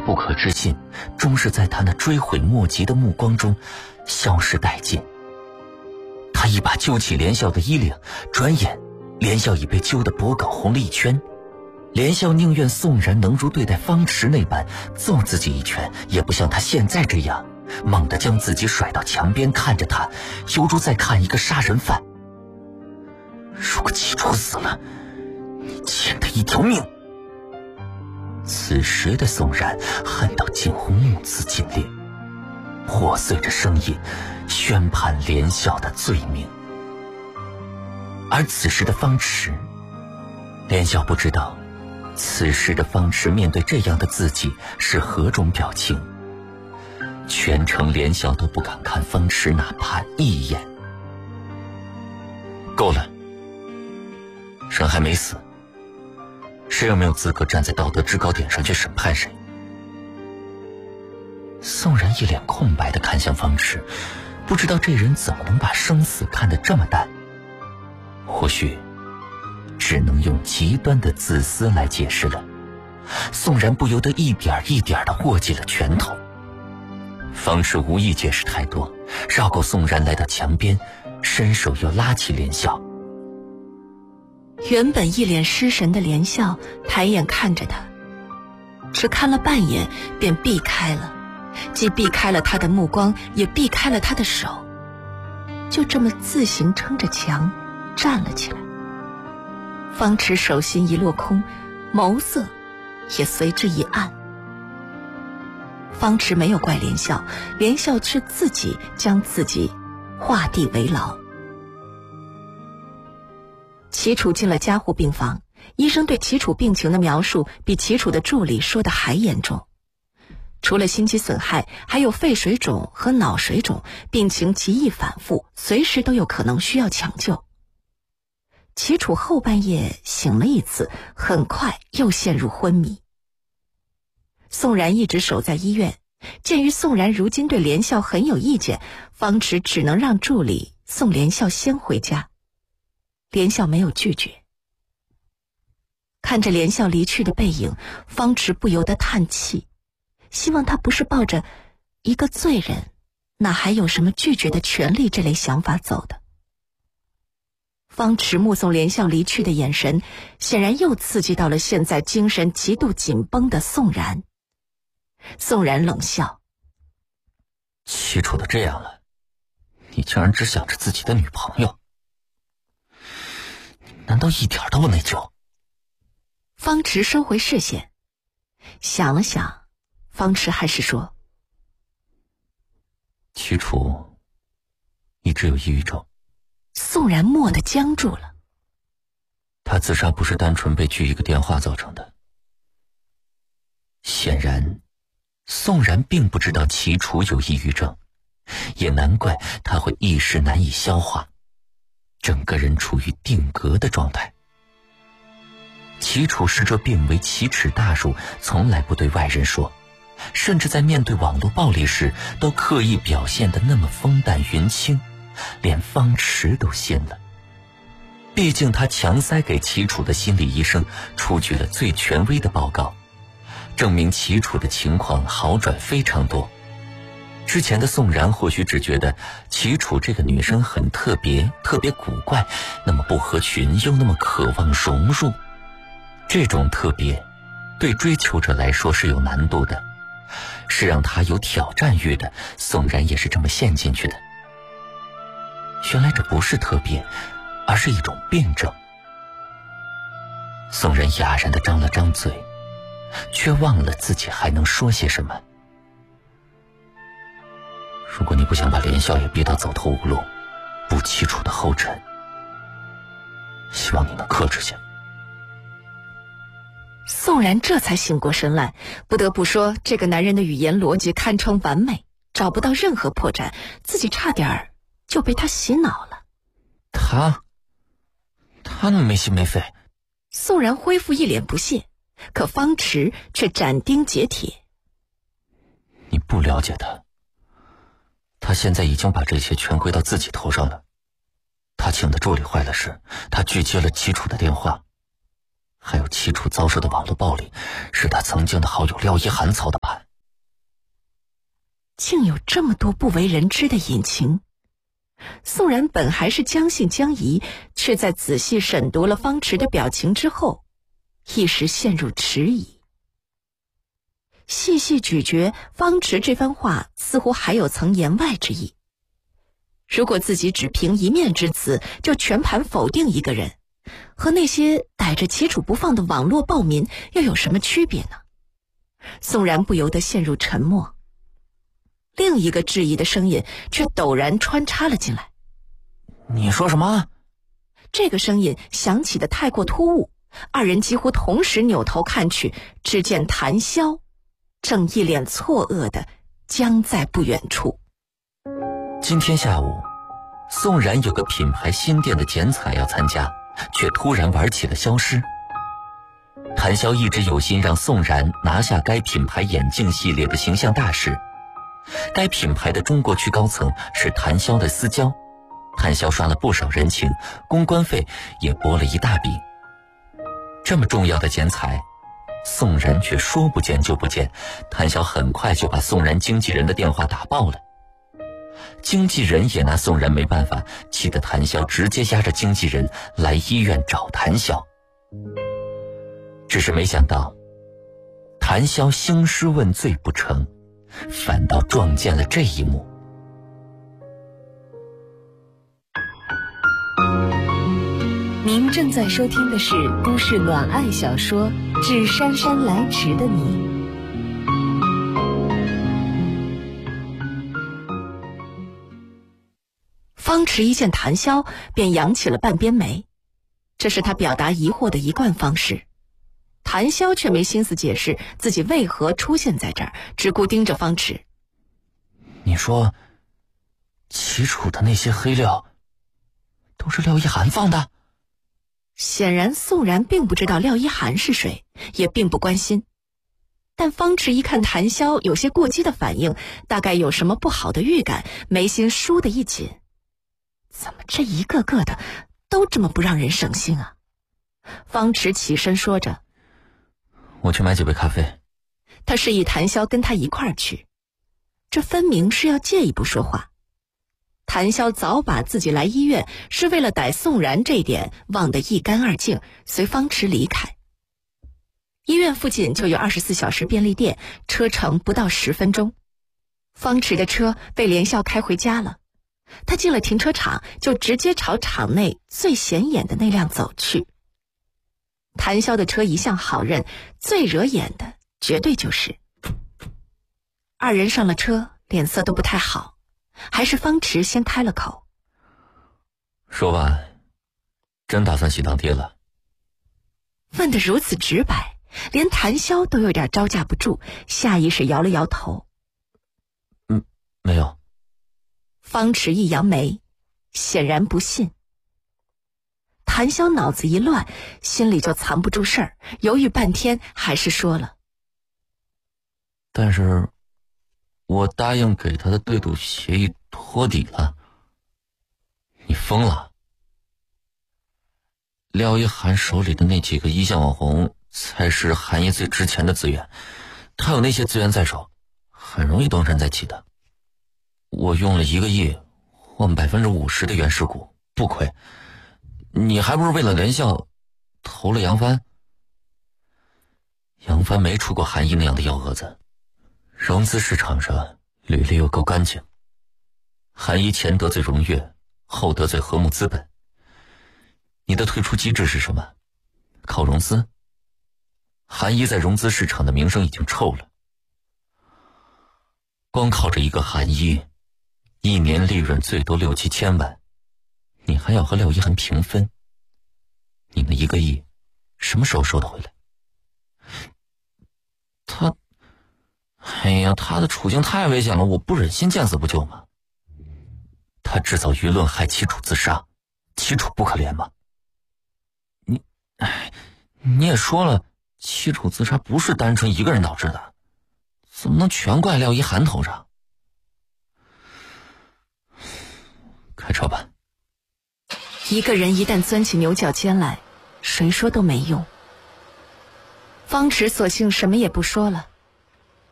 不可置信，终是在他那追悔莫及的目光中消失殆尽。他一把揪起连笑的衣领，转眼连笑已被揪得脖梗红了一圈。连笑宁愿宋然能如对待方池那般揍自己一拳，也不像他现在这样猛地将自己甩到墙边，看着他，犹如在看一个杀人犯。如果齐楚死了，你欠他一条命。此时的宋然恨到近乎目眦尽裂，破碎着声音宣判连笑的罪名。而此时的方池，连笑不知道此时的方池面对这样的自己是何种表情。全程连笑都不敢看方池哪怕一眼。够了，人还没死，谁又没有资格站在道德制高点上去审判谁？宋然一脸空白地看向方池，不知道这人怎么能把生死看得这么淡。或许只能用极端的自私来解释了。宋然不由得一点一点地握紧了拳头。方池无意解释太多，绕过宋然来到墙边，伸手又拉起连笑。 原本一脸失神的连笑抬眼看着他，只看了半眼便避开了，既避开了他的目光，也避开了他的手，就这么自行撑着墙站了起来。方池手心一落空，眸色也随之一暗。方池没有怪连笑，连笑却自己将自己画地为牢。齐楚进了加护病房，医生对齐楚病情的描述比齐楚的助理说的还严重。除了心肌损害，还有肺水肿和脑水肿，病情极易反复，随时都有可能需要抢救。齐楚后半夜醒了一次，很快又陷入昏迷。宋然一直守在医院，鉴于宋然如今对连笑很有意见，方池只能让助理送连笑先回家。连笑没有拒绝。看着连笑离去的背影，方池不由得叹气，希望他不是抱着一个罪人哪还有什么拒绝的权利这类想法走的。方池目送连笑离去的眼神，显然又刺激到了现在精神极度紧绷的宋然。宋然冷笑： 齐楚都这样了，你竟然只想着自己的女朋友，难道一点都不内疚？ 方池收回视线，想了想，方池还是说： 齐楚一直有抑郁症。 宋然蓦地僵住了。 他自杀不是单纯被拒一个电话造成的。显然宋然并不知道齐楚有抑郁症，也难怪他会一时难以消化，整个人处于定格的状态。齐楚视这病为奇耻大辱，从来不对外人说，甚至在面对网络暴力时都刻意表现得那么风淡云轻，连方池都信了。毕竟他强塞给齐楚的心理医生出具了最权威的报告，证明齐楚的情况好转非常多。之前的宋然或许只觉得齐楚这个女生很特别，特别古怪，那么不合群，又那么渴望融入。这种特别对追求者来说是有难度的，是让他有挑战欲的，宋然也是这么陷进去的。原来这不是特别，而是一种病症。宋然哑然地张了张嘴，却忘了自己还能说些什么。如果你不想把连笑也逼到走投无路，步齐楚的后尘，希望你能克制些。 宋然这才醒过神来，不得不说这个男人的语言逻辑堪称完美，找不到任何破绽，自己差点就被他洗脑了。 他那么没心没肺。 宋然恢复一脸不屑，可方池却斩钉截铁： 你不了解他，他现在已经把这些全归到自己头上了。他请的助理坏了事，他拒接了齐楚的电话，还有齐楚遭受的网络暴力，是他曾经的好友廖一涵操的盘。 竟有这么多不为人知的隐情。宋然本还是将信将疑，却在仔细审读了方池的表情之后，一时陷入迟疑。细细咀嚼方池这番话，似乎还有层言外之意。如果自己只凭一面之词就全盘否定一个人，和那些逮着齐楚不放的网络暴民又有什么区别呢？宋然不由得陷入沉默。另一个质疑的声音却陡然穿插了进来。 你说什么？ 这个声音响起的太过突兀，二人几乎同时扭头看去，只见谭潇正一脸错愕地僵在不远处。 今天下午，宋然有个品牌新店的剪彩要参加，却突然玩起了消失。谭潇一直有心让宋然拿下该品牌眼镜系列的形象大使。该品牌的中国区高层是谭潇的私交，谭潇刷了不少人情，公关费也拨了一大笔。这么重要的剪彩，宋然却说不见就不见，谭潇很快就把宋然经纪人的电话打爆了。经纪人也拿宋然没办法，气得谭潇直接押着经纪人来医院找谭潇。只是没想到，谭潇兴师问罪不成，反倒撞见了这一幕。 您正在收听的是都市暖爱小说《致姗姗来迟的你》。 方池一见谭潇，便扬起了半边眉，这是他表达疑惑的一贯方式。谭潇却没心思解释自己为何出现在这儿，只顾盯着方池。 你说，齐楚的那些黑料，都是廖一涵放的？ 显然宋然并不知道廖一涵是谁，也并不关心。但方池一看谭潇有些过激的反应，大概有什么不好的预感，眉心倏地一紧。怎么这一个个的都这么不让人省心啊？方池起身说着， 我去买几杯咖啡。 他示意谭潇跟他一块儿去，这分明是要借一步说话。谭潇早把自己来医院是为了逮宋然这点忘得一干二净，随方池离开。医院附近就有24小时便利店，车程不到10分钟。方池的车被连笑开回家了，他进了停车场，就直接朝场内最显眼的那辆走去。谭潇的车一向好认，最惹眼的绝对就是。二人上了车，脸色都不太好，还是方池先开了口。 说吧，真打算喜当爹了？ 问得如此直白，连谭潇都有点招架不住，下意识摇了摇头。 没有。 方池一扬眉，显然不信。谭潇脑子一乱，心里就藏不住事儿，犹豫半天还是说了。 但是我答应给他的对赌协议托底了。你疯了？廖一涵手里的那几个一线网红才是韩爷最值钱的资源，他有那些资源在手，很容易东山再起的。我用了1个亿换50%的原始股，不亏。你还不是为了连笑投了杨帆？杨帆没出过韩一那样的幺蛾子，融资市场上履历又够干净。韩一前得罪荣越，后得罪和睦资本。你的退出机制是什么？靠融资？韩一在融资市场的名声已经臭了，光靠着一个韩一，一年利润最多6、7千万，你还要和廖一涵平分，你那1个亿什么时候收得回来？他的处境太危险了，我不忍心见死不救吗？他制造舆论害齐楚自杀，齐楚不可怜吗？你也说了，齐楚自杀不是单纯一个人导致的，怎么能全怪廖一涵头上？开车吧。 一个人一旦钻起牛角尖来，谁说都没用。方池索性什么也不说了，